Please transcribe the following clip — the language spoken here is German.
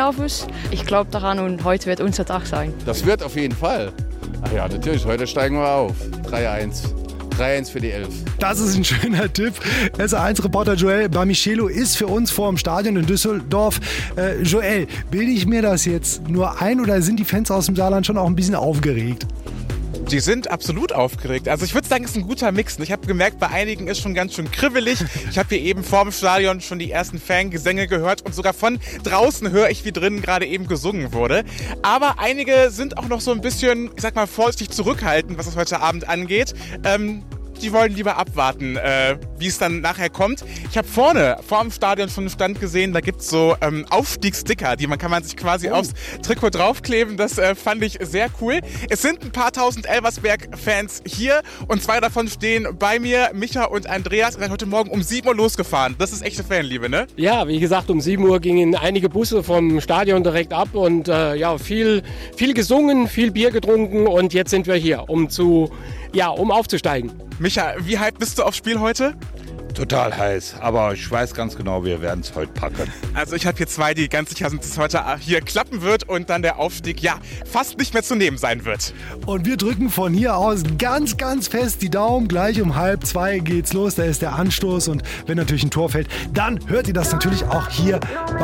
auf uns. Ich glaube daran und heute wird unser Tag sein. Das wird auf jeden Fall. Ach ja, natürlich, heute steigen wir auf. 3-1. 3-1 für die 11. Das ist ein schöner Tipp. SA1-Reporter Joel Bamichelo ist für uns vor dem Stadion in Düsseldorf. Joel, bilde ich mir das jetzt nur ein oder sind die Fans aus dem Saarland schon auch ein bisschen aufgeregt? Die sind absolut aufgeregt. Also ich würde sagen, es ist ein guter Mix. Ich habe gemerkt, bei einigen ist schon ganz schön kribbelig. Ich habe hier eben vorm Stadion schon die ersten Fangesänge gehört und sogar von draußen höre ich, wie drinnen gerade eben gesungen wurde. Aber einige sind auch noch so ein bisschen, ich sag mal, vorsichtig zurückhaltend, was es heute Abend angeht. Die wollen lieber abwarten, wie es dann nachher kommt. Ich habe vorne vor dem Stadion schon einen Stand gesehen, da gibt's so Aufstiegssticker, kann man sich quasi aufs Trikot draufkleben. Das fand ich sehr cool. Es sind ein paar tausend Elversberg-Fans hier und 2 davon stehen bei mir, Micha und Andreas. Ihr seid heute Morgen um 7 Uhr losgefahren. Das ist echte Fanliebe, ne? Ja, wie gesagt, um 7 Uhr gingen einige Busse vom Stadion direkt ab und viel gesungen, viel Bier getrunken und jetzt sind wir hier, um aufzusteigen. Micha, wie hyped bist du aufs Spiel heute? Total heiß, aber ich weiß ganz genau, wir werden es heute packen. Also ich habe hier 2, die ganz sicher sind, dass es heute hier klappen wird und dann der Aufstieg fast nicht mehr zu nehmen sein wird. Und wir drücken von hier aus ganz, ganz fest die Daumen. Gleich um 1:30 geht's los, da ist der Anstoß und wenn natürlich ein Tor fällt, dann hört ihr das natürlich auch hier bei